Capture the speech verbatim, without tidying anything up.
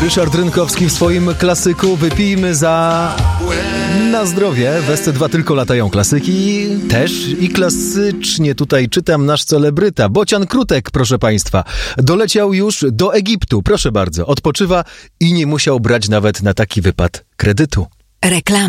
Ryszard Rynkowski w swoim klasyku Wypijmy za... na zdrowie. W S C dwa tylko latają klasyki. Też i klasycznie tutaj czytam nasz celebryta. Bocian Krutek, proszę państwa. Doleciał już do Egiptu. Proszę bardzo. Odpoczywa i nie musiał brać nawet na taki wypad kredytu. Reklama.